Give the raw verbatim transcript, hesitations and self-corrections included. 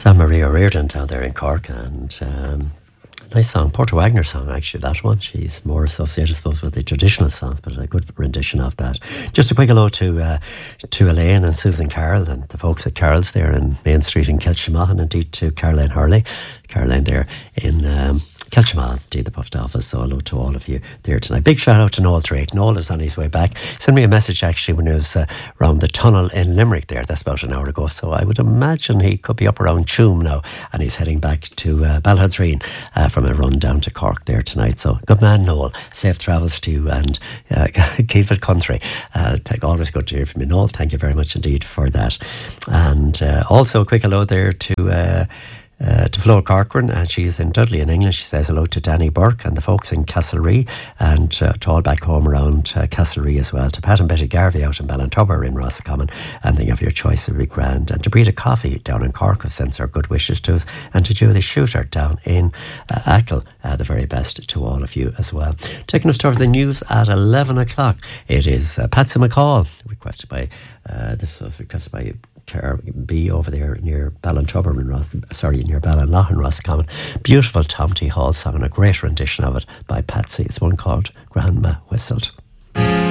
Anne Marie O'Riordan down there in Cork, and um, nice song, Porter Wagner song actually, that one. She's more associated, I suppose, with the traditional songs, but a good rendition of that. Just a quick hello to uh, to Elaine and Susan Carroll and the folks at Carroll's there in Main Street in Kilshima, and indeed to Caroline Hurley, Caroline there in um, Kilshima, indeed the post office. So hello to all of you there tonight. Big shout out to Noel Drake. Noel is on his way back. Sent me a message actually when he was uh, around the tunnel in Limerick there. That's about an hour ago. So I would imagine he could be up around Tuam now, and he's heading back to uh, Balhadreen uh, from a run down to Cork there tonight. So good man, Noel. Safe travels to you, and uh, keep it country. Uh, always good to hear from you, Noel. Thank you very much indeed for that. And uh, also a quick hello there to Uh, Uh, to Flora Corcoran, and she's in Dudley in England. She says hello to Danny Burke and the folks in Castlerea, and uh, to all back home around uh, Castlerea as well. To Pat and Betty Garvey out in Ballantubber in Roscommon, and think of your choice would be grand. And to Breda Coffee down in Cork, who sends her good wishes to us, and to Julie Shooter down in uh, Achill, uh, the very best to all of you as well. Taking us towards the news at eleven o'clock. It is uh, Patsy McCall, requested by uh, this was requested by Care B over there near Ballantubber, in Ross, sorry, near Ballinlough in Roscommon. Beautiful Tom T. Hall song, and a great rendition of it by Patsy. It's one called Grandma Whistled.